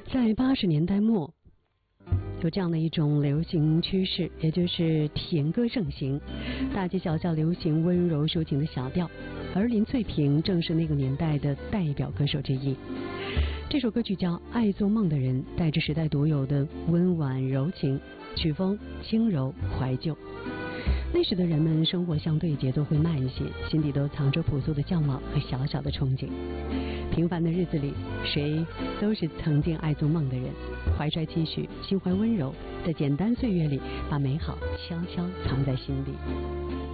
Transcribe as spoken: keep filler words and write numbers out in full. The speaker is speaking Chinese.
在八十年代末，有这样的一种流行趋势，也就是甜歌盛行，大街小巷流行温柔抒情的小调，而林翠萍正是那个年代的代表歌手之一。这首歌曲叫《爱做梦的人》，带着时代独有的温婉柔情，曲风轻柔怀旧。那时的人们生活相对节奏会慢一些，心底都藏着朴素的向往和小小的憧憬。平凡的日子里，谁都是曾经爱做梦的人，怀揣期许，心怀温柔，在简单岁月里把美好悄悄藏在心里。